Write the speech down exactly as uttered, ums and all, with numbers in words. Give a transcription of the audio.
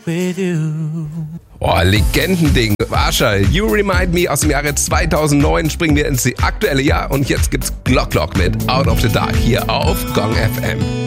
with you. Boah, Legendending. Marshall, You Remind Me aus dem Jahre zweitausendneun. Springen wir ins aktuelle Jahr und jetzt gibt's Glock Glock mit Out of the Dark hier auf Gong F M.